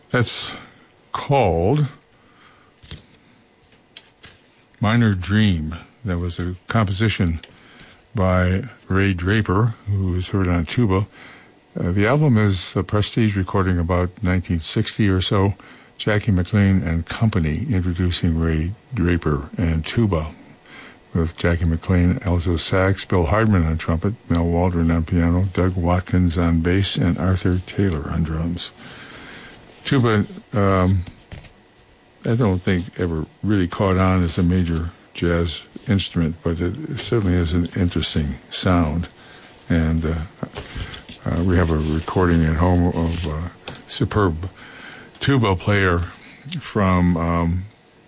That's called Minor Dream. That was a composition by Ray Draper, who is heard on tuba. The album is a prestige recording about 1960 or so. Jackie McLean and Company introducing Ray Draper and tuba, with Jackie McLean alto sax, Bill Hardman on trumpet, Mel Waldron on piano, Doug Watkins on bass, and Arthur Taylor on drums. Tuba, I don't think ever really caught on as a major jazz instrument, but it certainly has an interesting sound. And we have a recording at home of a superb tuba player from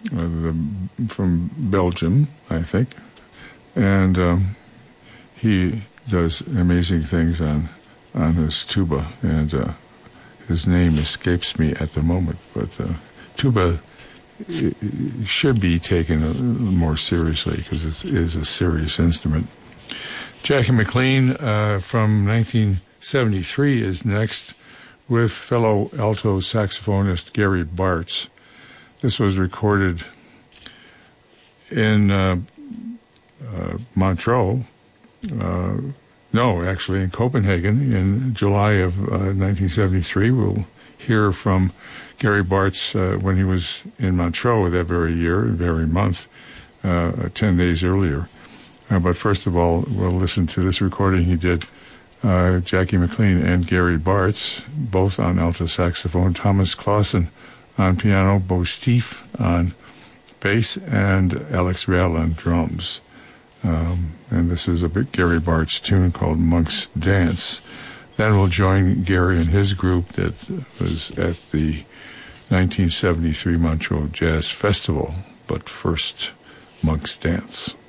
Belgium, I think, and he does amazing things on his tuba, and his name escapes me at the moment, but tuba should be taken a little more seriously because it is a serious instrument. Jackie McLean from 1973 is next, with fellow alto saxophonist Gary Bartz. This was recorded in Montreux, actually in Copenhagen in July of 1973. We'll hear from Gary Bartz when he was in Montreux that very year, very month, 10 days earlier. But first of all, we'll listen to this recording he did, Jackie McLean and Gary Bartz, both on alto saxophone, Thomas Clausen on piano, Bo Stief on bass, and Alex Real on drums. And this is a big Gary Bartz tune called Monk's Dance. Then we'll join Gary and his group that was at the 1973 Montreux Jazz Festival. But first, Monk's Dance.